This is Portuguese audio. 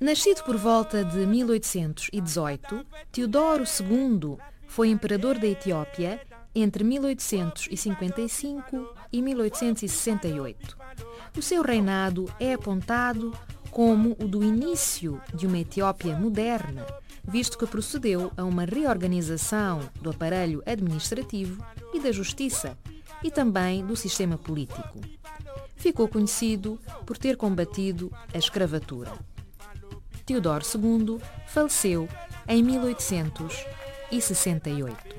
Nascido por volta de 1818, Teodoro II foi imperador da Etiópia entre 1855 e 1868. O seu reinado é apontado como o do início de uma Etiópia moderna, visto que procedeu a uma reorganização do aparelho administrativo e da justiça e também do sistema político. Ficou conhecido por ter combatido a escravatura. Teodoro II faleceu em 1868.